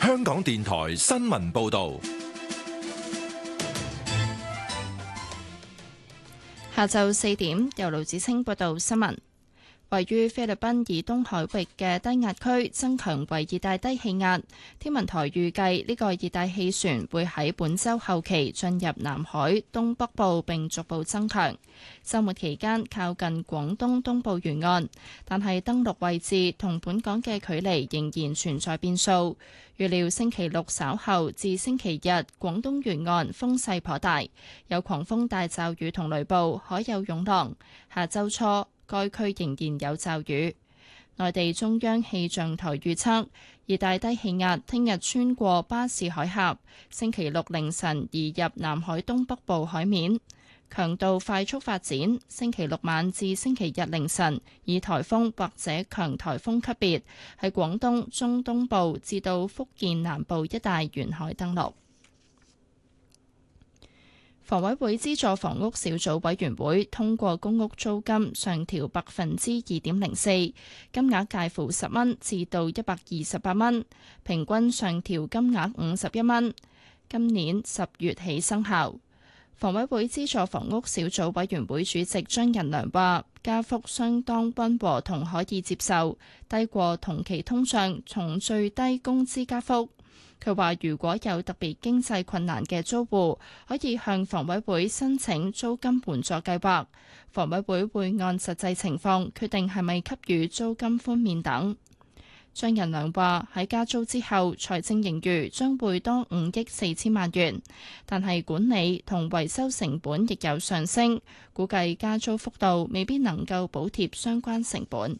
香港電台新聞報道。 下晝4點，由盧子清報道新聞。位於菲律賓以東海域嘅低壓區增強為熱帶低氣壓，天文台預計呢個熱帶氣旋會喺本週後期進入南海東北部並逐步增強。週末期間靠近廣東東部沿岸，但係登陸位置同本港嘅距離仍然存在變數。預料星期六稍後至星期日，廣東沿岸風勢頗大，有狂風大驟雨同雷暴，海有湧浪。下週初，該區仍然有驟雨。內地中央氣象台預測，熱帶低氣壓聽日穿過巴士海峽，星期六凌晨移入南海東北部海面，強度快速發展。星期六晚至星期日凌晨，以颱風或者強颱風級別喺廣東中東部至到福建南部一帶沿海登陸。房委會資助房屋小組委員會通過公屋租金上調2.04%，金額介乎10蚊至到128蚊，平均上調金額51蚊。今年10月起生效。房委會資助房屋小組委員會主席張仁良話：加幅相當溫和同可以接受，低過同期通脹從最低工資加幅。佢話：如果有特別經濟困難嘅租戶，可以向房委會申請租金援助計劃，房委會會按實際情況決定係咪給予租金寬免等。張仁良話：喺加租之後，財政盈餘將會多5億4千萬元，但係管理同維修成本亦有上升，估計加租幅度未必能夠補貼相關成本。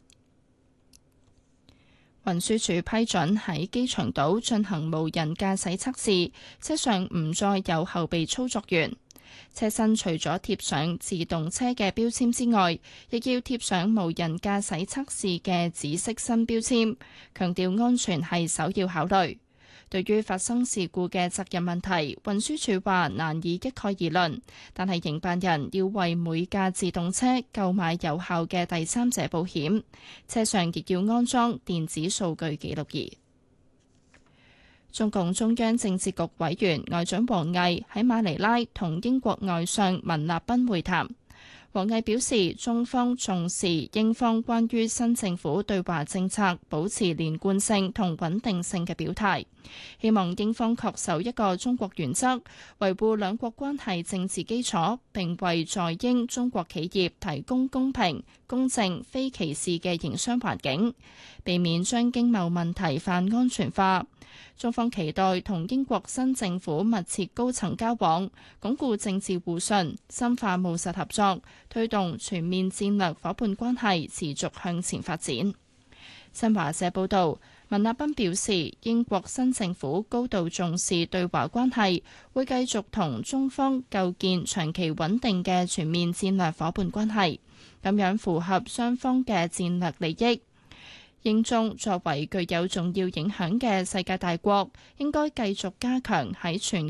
運輸署批准喺機場島進行無人駕駛測試，車上唔再有後備操作員，車身除咗貼上自動車嘅標籤之外，亦要貼上無人駕駛測試嘅紫色新標籤，強調安全係首要考慮。對於發生事故嘅責任問題，運輸署話難以一概而論，但係營辦人要為每架自動車購買有效嘅第三者保險，車上亦要安裝電子數據記錄儀。中共中央政治局委員外長王毅喺馬尼拉同英國外相文立彬會談。王毅表示，中方重視英方關於新政府對華政策保持連貫性同穩定性嘅表態，希望英方恪守一個中國原則，維護兩國關係政治基礎，並為在英中國企業提供公平、公正、非歧視嘅營商環境，避免將經貿問題泛安全化。中方期待同英國新政府密切高層交往，鞏固政治互信，深化務實合作，推動全面戰略夥伴關係持續向前發展。新華社報導，文立彬表示，英國新政府高度重視對華關係，會繼續同中方構建長期穩定嘅全面戰略夥伴關係，咁樣符合雙方嘅戰略利益。英中作為具有重要影響嘅世界大國，應該繼續加強喺全